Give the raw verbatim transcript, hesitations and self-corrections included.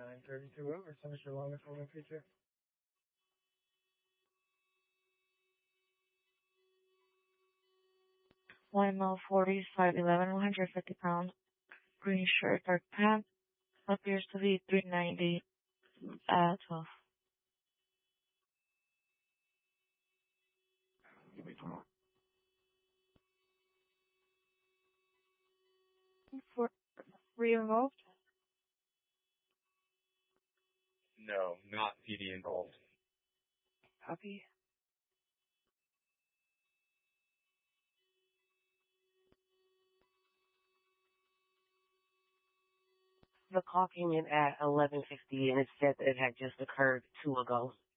nine thirty-two over. Send us your longest holding feature. One mile forty, five eleven, one hundred fifty pounds. Green shirt, dark pants. Appears to be three ninety, uh, twelve. For re-involved? No, not P D involved. Copy. The call came in at eleven fifty and it said that it had just occurred two ago.